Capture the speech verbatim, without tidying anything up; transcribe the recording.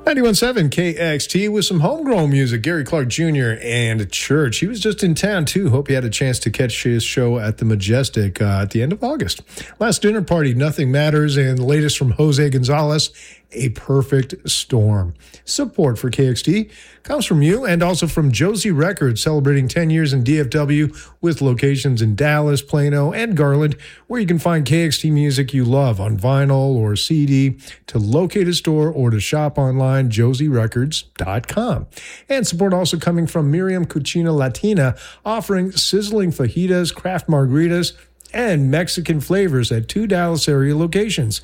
ninety-one point seven K X T with some homegrown music. Gary Clark Junior and Church. He was just in town, too. Hope you had a chance to catch his show at the Majestic uh, at the end of August. Last Dinner Party, Nothing Matters, and the latest from Jose Gonzalez, A Perfect Storm. Support for K X T comes from you and also from Josie Records, celebrating ten years in D F W with locations in Dallas, Plano, and Garland, where you can find K X T music you love on vinyl or C D. To locate a store or to shop online, josie records dot com. And support also coming from Miriam Cucina Latina, offering sizzling fajitas, craft margaritas, and Mexican flavors at two Dallas area locations.